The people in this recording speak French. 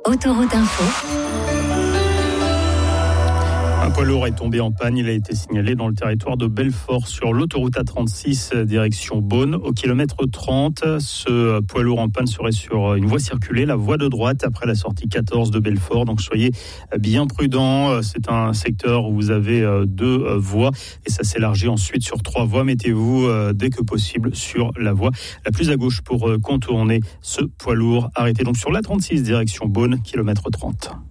Autoroute Info. Un poids lourd est tombé en panne. Il a été signalé dans le territoire de Belfort sur l'autoroute A36 direction Beaune au kilomètre 30. Ce poids lourd en panne serait sur une voie circulée, la voie de droite après la sortie 14 de Belfort. Donc soyez bien prudents. C'est un secteur où vous avez 2 voies et ça s'élargit ensuite sur 3 voies. Mettez-vous dès que possible sur la voie la plus à gauche pour contourner ce poids lourd. Arrêtez donc sur l'A36 direction Beaune, kilomètre 30.